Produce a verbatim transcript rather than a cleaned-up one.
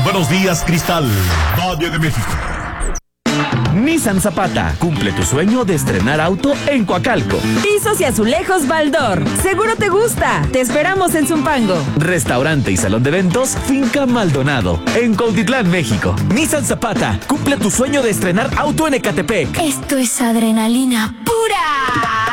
Buenos días, Cristal, Valle de México. Nissan Zapata, cumple tu sueño de estrenar auto en Coacalco. Pisos y azulejos Baldor, seguro te gusta. Te esperamos en Zumpango. Restaurante y salón de eventos Finca Maldonado, en Cuautitlán, México. Nissan Zapata, cumple tu sueño de estrenar auto en Ecatepec. Esto es adrenalina pura.